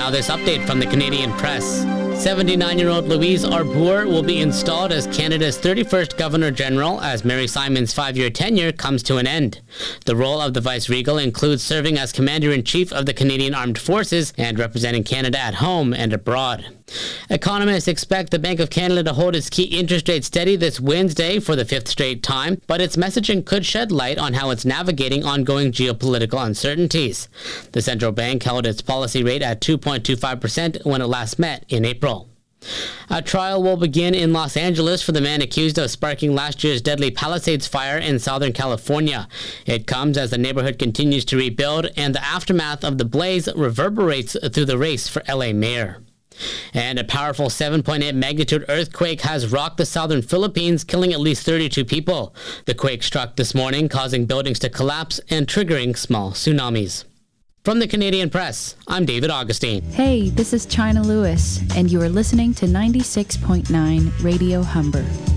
Now this update from the Canadian Press. 79-year-old Louise Arbour will be installed as Canada's 31st Governor-General as Mary Simon's 5-year tenure comes to an end. The role of the Vice-Regal includes serving as Commander-in-Chief of the Canadian Armed Forces and representing Canada at home and abroad. Economists expect the Bank of Canada to hold its key interest rate steady this Wednesday for the 5th straight time, but its messaging could shed light on how it's navigating ongoing geopolitical uncertainties. The central bank held its policy rate at 2.25% when it last met in April. A trial will begin in Los Angeles for the man accused of sparking last year's deadly Palisades fire in Southern California. It comes as the neighborhood continues to rebuild and the aftermath of the blaze reverberates through the race for LA mayor. And a powerful 7.8 magnitude earthquake has rocked the southern Philippines, killing at least 32 people. The quake struck this morning, causing buildings to collapse and triggering small tsunamis. From the Canadian Press, I'm David Augustine. Hey, this is China Lewis, and you are listening to 96.9 Radio Humber.